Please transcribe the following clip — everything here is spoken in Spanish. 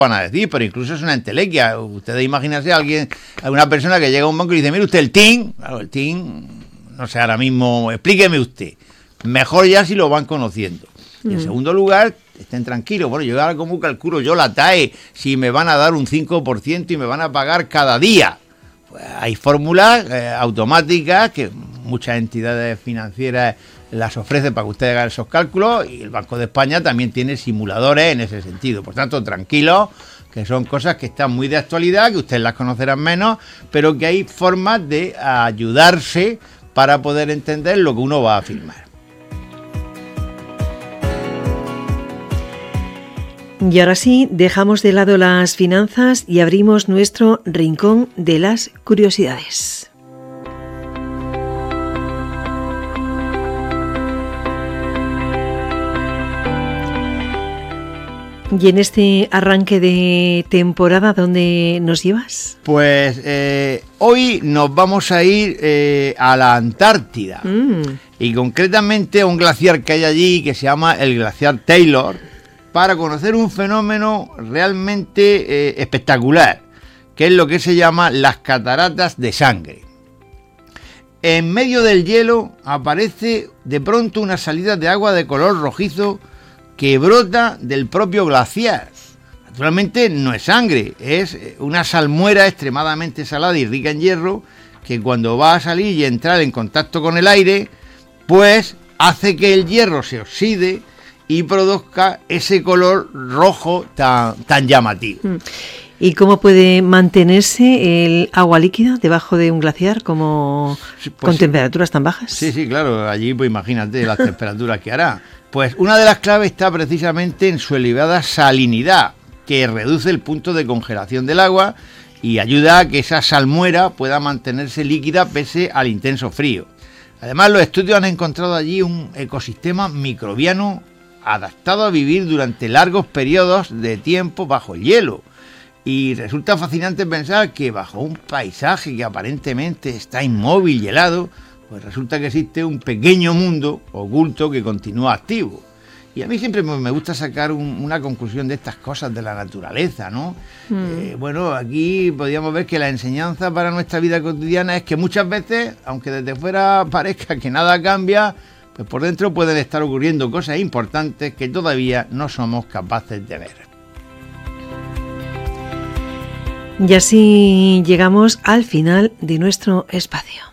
van a decir, pero incluso es una entelequia. Ustedes imagínense a una persona que llega a un banco y dice, mire usted el TIN, claro, el TIN, no sé, ahora mismo, explíqueme usted. Mejor ya si lo van conociendo. Y en segundo lugar, estén tranquilos. Bueno, yo ahora cómo calculo yo la TAE, si me van a dar un 5% y me van a pagar cada día. Pues hay fórmulas automáticas que muchas entidades financieras las ofrecen para que ustedes hagan esos cálculos, y el Banco de España también tiene simuladores en ese sentido. Por tanto, tranquilos, que son cosas que están muy de actualidad, que ustedes las conocerán menos, pero que hay formas de ayudarse para poder entender lo que uno va a firmar. Y ahora sí, dejamos de lado las finanzas y abrimos nuestro rincón de las curiosidades. Y en este arranque de temporada, ¿dónde nos llevas? Pues hoy nos vamos a ir a la Antártida, y concretamente a un glaciar que hay allí que se llama el glaciar Taylor, para conocer un fenómeno realmente espectacular, que es lo que se llama las cataratas de sangre. En medio del hielo aparece de pronto una salida de agua de color rojizo que brota del propio glaciar. Naturalmente no es sangre, es una salmuera extremadamente salada y rica en hierro, que cuando va a salir y entrar en contacto con el aire, pues hace que el hierro se oxide y produzca ese color rojo tan llamativo. ¿Y cómo puede mantenerse el agua líquida debajo de un glaciar con temperaturas tan bajas? Sí, claro, allí pues imagínate las temperaturas que hará. Pues una de las claves está precisamente en su elevada salinidad, que reduce el punto de congelación del agua y ayuda a que esa salmuera pueda mantenerse líquida pese al intenso frío. Además, los estudios han encontrado allí un ecosistema microbiano adaptado a vivir durante largos periodos de tiempo bajo el hielo. Y resulta fascinante pensar que bajo un paisaje que aparentemente está inmóvil y helado, pues resulta que existe un pequeño mundo oculto que continúa activo. Y a mí siempre me gusta sacar una conclusión de estas cosas de la naturaleza, ¿no? Bueno, aquí podríamos ver que la enseñanza para nuestra vida cotidiana es que muchas veces, aunque desde fuera parezca que nada cambia, pues por dentro pueden estar ocurriendo cosas importantes que todavía no somos capaces de ver. Y así llegamos al final de nuestro espacio.